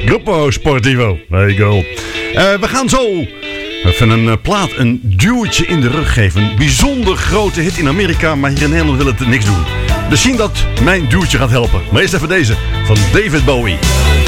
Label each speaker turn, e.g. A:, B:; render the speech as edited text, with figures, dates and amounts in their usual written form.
A: Gruppo Sportivo. There you go. We gaan zo even een plaat een duwtje in de rug geven. Een bijzonder grote hit in Amerika, maar hier in Nederland wil het niks doen. Dus zien dat mijn duwtje gaat helpen. Maar eerst even deze van David Bowie.